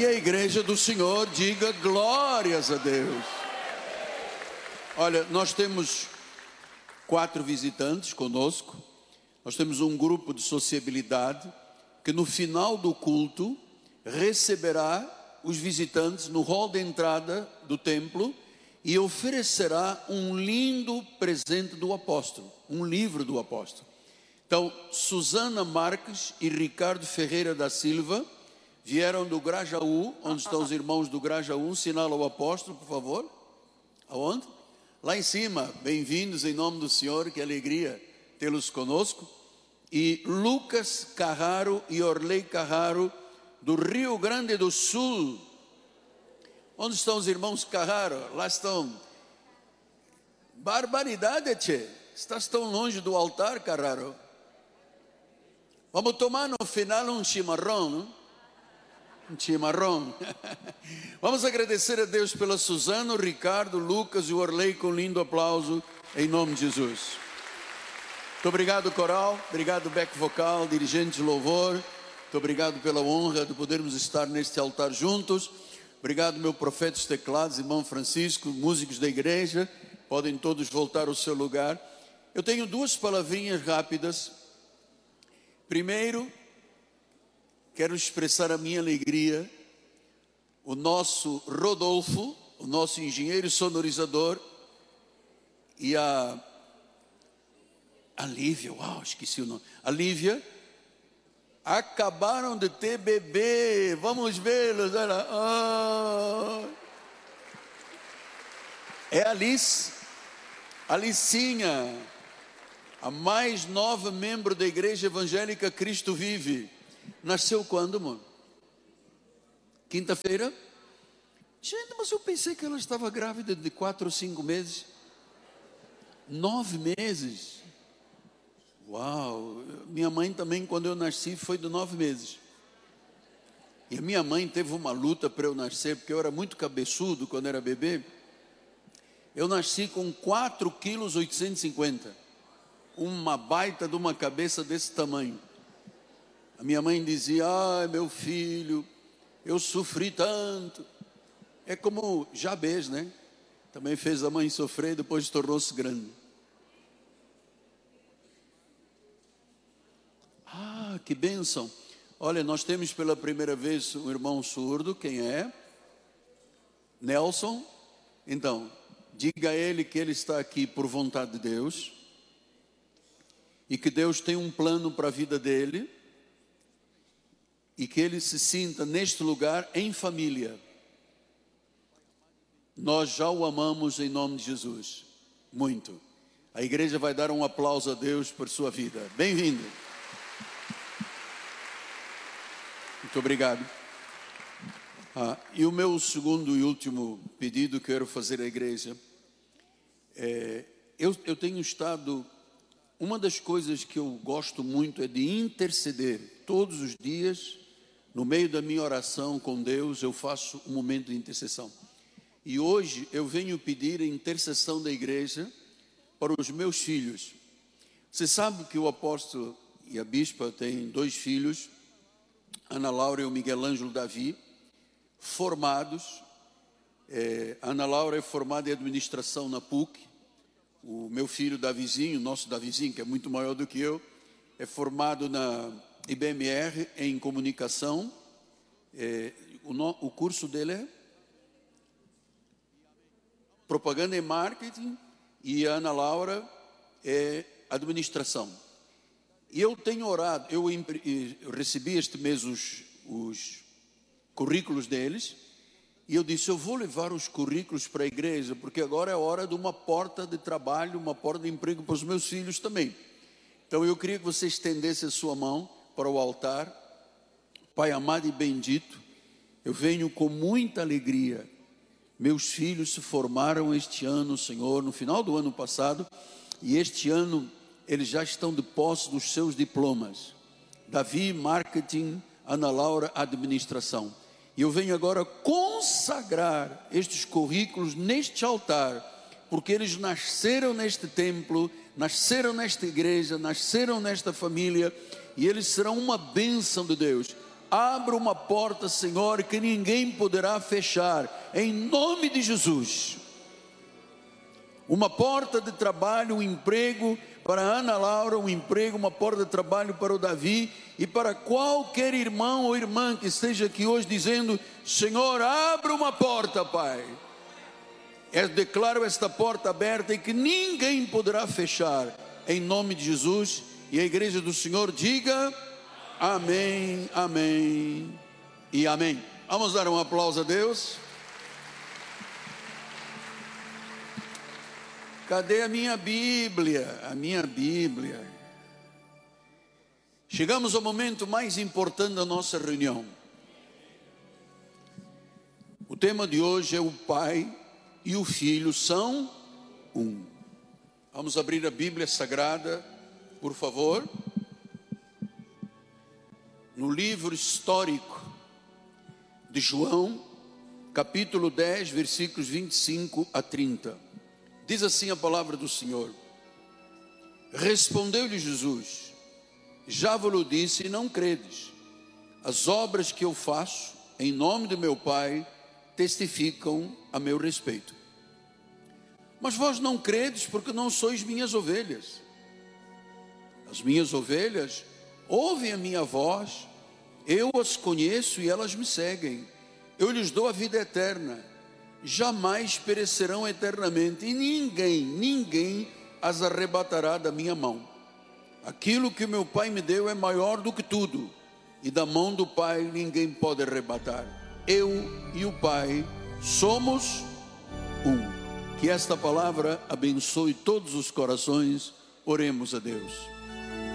E a igreja do Senhor diga glórias a Deus. Olha, nós temos 4 visitantes conosco. Nós temos um grupo de sociabilidade que no final do culto receberá os visitantes no hall de entrada do templo e oferecerá um lindo presente do apóstolo, um livro do apóstolo. Então, Susana Marques e Ricardo Ferreira da Silva vieram do Grajaú. Onde estão os irmãos do Grajaú? Sinala ao apóstolo, por favor. Aonde? Lá em cima. Bem-vindos em nome do Senhor, que alegria tê-los conosco. E Lucas Carraro e Orley Carraro, do Rio Grande do Sul. Onde estão os irmãos Carraro? Lá estão. Barbaridade, tchê. Estás tão longe do altar, Carraro. Vamos tomar no final um chimarrão, não? Um chimarrão. Vamos agradecer a Deus pela Susana, o Ricardo, o Lucas e o Orley com um lindo aplauso em nome de Jesus. Muito obrigado, coral. Obrigado, back vocal, dirigente de louvor. Muito obrigado pela honra de podermos estar neste altar juntos. Obrigado, meu profeta dos teclados, irmão Francisco, músicos da igreja. Podem todos voltar ao seu lugar. Eu tenho 2 palavrinhas rápidas. Primeiro, quero expressar a minha alegria. O nosso Rodolfo, o nosso engenheiro sonorizador, e a Lívia, uau, esqueci o nome. A Lívia acabaram de ter bebê. Vamos vê-los. É a Alicinha, a mais nova membro da igreja evangélica Cristo Vive. Nasceu quando, mano? Quinta-feira? Gente, mas eu pensei que ela estava grávida de 4 ou 5 meses. 9 meses. Uau! Minha mãe também, quando eu nasci, foi de 9 meses. E a minha mãe teve uma luta para eu nascer, porque eu era muito cabeçudo quando era bebê. Eu nasci com 4,850 quilos. Uma baita de uma cabeça desse tamanho. A minha mãe dizia: ai, meu filho, eu sofri tanto. É como Jabez, né? Também fez a mãe sofrer e depois tornou-se grande. Ah, que bênção. Olha, nós temos pela primeira vez um irmão surdo. Quem é? Nelson. Então, diga a ele que ele está aqui por vontade de Deus. E que Deus tem um plano para a vida dele. E que ele se sinta neste lugar em família. Nós já o amamos em nome de Jesus. Muito. A igreja vai dar um aplauso a Deus por sua vida. Bem-vindo. Muito obrigado. E o meu segundo e último pedido que eu quero fazer à igreja. Eu tenho estado... Uma das coisas que eu gosto muito é de interceder. Todos os dias, no meio da minha oração com Deus, eu faço um momento de intercessão. E hoje eu venho pedir a intercessão da igreja para os meus filhos. Você sabe que o apóstolo e a bispa têm 2 filhos, Ana Laura e o Miguel Ângelo Davi, formados. Ana Laura é formada em administração na PUC. O meu filho Davizinho, nosso Davizinho, que é muito maior do que eu, é formado na IBMR em comunicação. O curso dele é propaganda e marketing, e a Ana Laura é administração. E eu tenho orado, eu recebi este mês os currículos deles, e eu disse: eu vou levar os currículos para a igreja, porque agora é hora de uma porta de trabalho, uma porta de emprego para os meus filhos também. Então eu queria que você estendesse a sua mão para o altar. Pai amado e bendito, eu venho com muita alegria. Meus filhos se formaram este ano, Senhor, no final do ano passado, e este ano eles já estão de posse dos seus diplomas. Davi, marketing, Ana Laura, administração. E eu venho agora consagrar estes currículos neste altar, porque eles nasceram neste templo, nasceram nesta igreja, nasceram nesta família, e eles serão uma bênção de Deus. Abra uma porta, Senhor, que ninguém poderá fechar, em nome de Jesus. Uma porta de trabalho, um emprego para a Ana Laura, um emprego, uma porta de trabalho para o Davi e para qualquer irmão ou irmã que esteja aqui hoje dizendo: Senhor, abra uma porta, Pai. Eu declaro esta porta aberta e que ninguém poderá fechar, em nome de Jesus. E a igreja do Senhor diga amém, amém e amém. Vamos dar um aplauso a Deus. Cadê a minha Bíblia? A minha Bíblia. Chegamos ao momento mais importante da nossa reunião. O tema de hoje é: o Pai e o Filho são um. Vamos abrir a Bíblia Sagrada, por favor. No livro histórico de João, capítulo 10, versículos 25 a 30. Diz assim a palavra do Senhor: respondeu-lhe Jesus: já vos disse e não credes. As obras que eu faço em nome de meu Pai testificam a meu respeito. Mas vós não credes porque não sois minhas ovelhas. As minhas ovelhas ouvem a minha voz, eu as conheço e elas me seguem. Eu lhes dou a vida eterna, jamais perecerão eternamente, e ninguém as arrebatará da minha mão. Aquilo que meu Pai me deu é maior do que tudo, e da mão do Pai ninguém pode arrebatar. Eu e o Pai somos um. Que esta palavra abençoe todos os corações. Oremos a Deus.